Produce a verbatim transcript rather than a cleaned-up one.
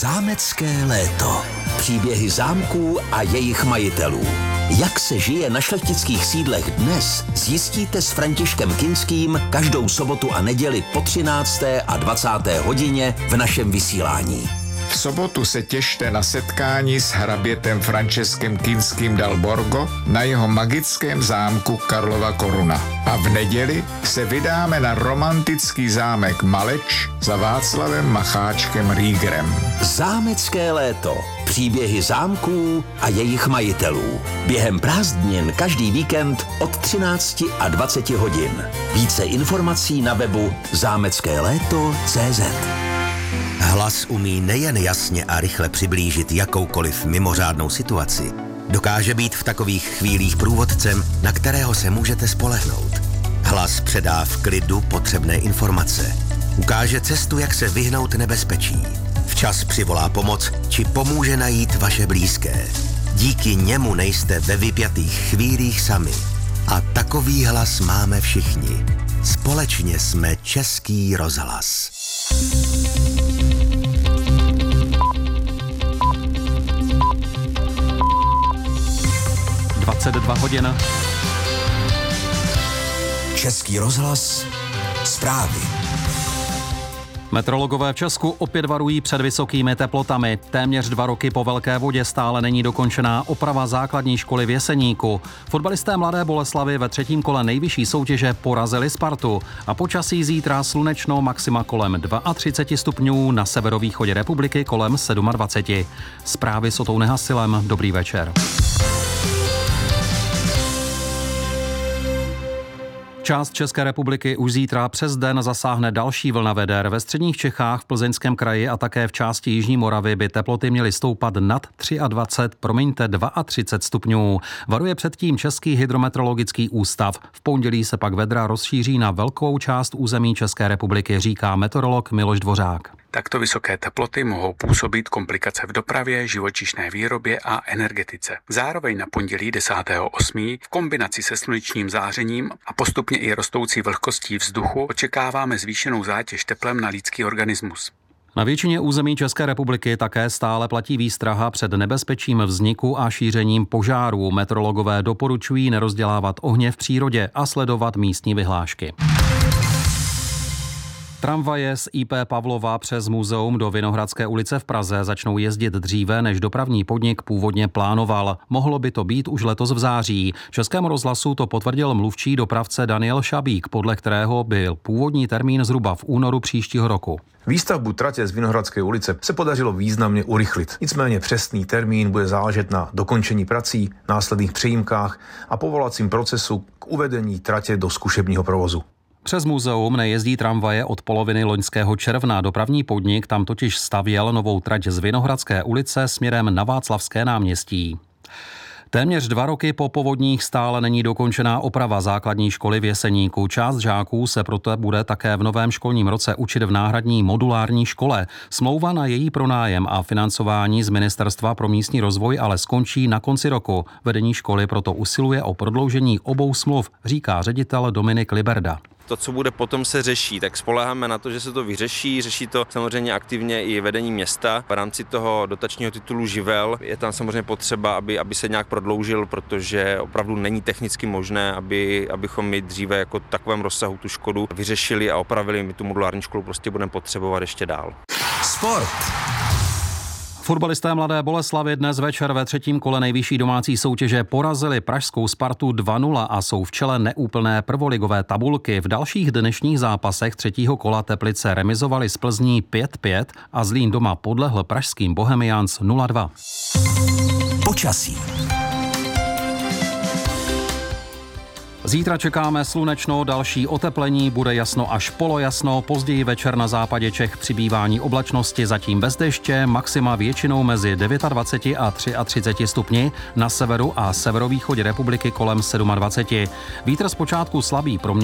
Zámecké léto. Příběhy zámků a jejich majitelů. Jak se žije na šlechtických sídlech dnes, zjistíte s Františkem Kinským každou sobotu a neděli po třinácté a dvacáté hodině v našem vysílání. V sobotu se těšte na setkání s hrabětem Františkem Kinským dal Borgo na jeho magickém zámku Karlova Koruna. A v neděli se vydáme na romantický zámek Maleč za Václavem Macháčkem Rýgrem. Zámecké léto. Příběhy zámků a jejich majitelů. Během prázdnin každý víkend od třinácti a dvaceti hodin. Více informací na webu zámecké léto tečka cé zet. Hlas umí nejen jasně a rychle přiblížit jakoukoliv mimořádnou situaci. Dokáže být v takových chvílích průvodcem, na kterého se můžete spolehnout. Hlas předá v klidu potřebné informace. Ukáže cestu, jak se vyhnout nebezpečí. Včas přivolá pomoc, či pomůže najít vaše blízké. Díky němu nejste ve vypjatých chvílích sami. A takový hlas máme všichni. Společně jsme Český rozhlas. dvacet dva hodin. Český rozhlas. Zprávy. Meteorologové v Česku opět varují před vysokými teplotami. Téměř dva roky po Velké vodě stále není dokončená oprava základní školy v Jeseníku. Fotbalisté Mladé Boleslavi ve třetím kole nejvyšší soutěže porazili Spartu. A počasí zítra slunečno, maxima kolem třicet dva stupňů, na severovýchodě republiky kolem dvacet sedm. Zprávy s Otou Nehasilem. Dobrý večer. Část České republiky už zítra přes den zasáhne další vlna veder. Ve středních Čechách, v Plzeňském kraji a také v části Jižní Moravy by teploty měly stoupat nad dvacet tři, promiňte třicet dva stupňů. Varuje předtím Český hydrometeorologický ústav. V pondělí se pak vedra rozšíří na velkou část území České republiky, říká meteorolog Miloš Dvořák. Takto vysoké teploty mohou působit komplikace v dopravě, živočišné výrobě a energetice. Zároveň na pondělí desátého osmého v kombinaci se slunečním zářením a postupně i rostoucí vlhkostí vzduchu očekáváme zvýšenou zátěž teplem na lidský organismus. Na většině území České republiky také stále platí výstraha před nebezpečím vzniku a šířením požárů. Meteorologové doporučují nerozdělávat ohně v přírodě a sledovat místní vyhlášky. Tramvaje z í pé Pavlova přes muzeum do Vinohradské ulice v Praze začnou jezdit dříve, než dopravní podnik původně plánoval. Mohlo by to být už letos v září. Českému rozhlasu to potvrdil mluvčí dopravce Daniel Šabík, podle kterého byl původní termín zhruba v únoru příštího roku. Výstavbu tratě z Vinohradské ulice se podařilo významně urychlit. Nicméně přesný termín bude záležet na dokončení prací, následných přejímkách a povolacím procesu k uvedení tratě do zkušebního provozu. Přes muzeum nejezdí tramvaje od poloviny loňského června. Dopravní podnik tam totiž stavěl novou trať z Vinohradské ulice směrem na Václavské náměstí. Téměř dva roky po povodních stále není dokončená oprava základní školy v Jeseníku. Část žáků se proto bude také v novém školním roce učit v náhradní modulární škole. Smlouva na její pronájem a financování z Ministerstva pro místní rozvoj ale skončí na konci roku. Vedení školy proto usiluje o prodloužení obou smluv, říká ředitel Dominik Liberda. To, co bude potom, se řeší, tak spoléháme na to, že se to vyřeší. Řeší to samozřejmě aktivně i vedení města. V rámci toho dotačního titulu Živel je tam samozřejmě potřeba, aby, aby se nějak prodloužil, protože opravdu není technicky možné, aby, abychom my dříve jako v takovém rozsahu tu škodu vyřešili a opravili. My tu modulární školu prostě budeme potřebovat ještě dál. Sport. Fotbalisté Mladé Boleslavi dnes večer ve třetím kole nejvyšší domácí soutěže porazili pražskou Spartu dva nula a jsou v čele neúplné prvoligové tabulky. V dalších dnešních zápasech třetího kola Teplice remizovali s Plzní pět pět a Zlín doma podlehl pražským Bohemians nula dva. Počasí. Zítra čekáme slunečno, další oteplení, bude jasno až polojasno, později večer na západě Čech přibývání oblačnosti, zatím bez deště, maxima většinou mezi dvacet devět a třicet tři stupni, na severu a severovýchodě republiky kolem dvacet sedm. Vítr zpočátku slabý, pro mě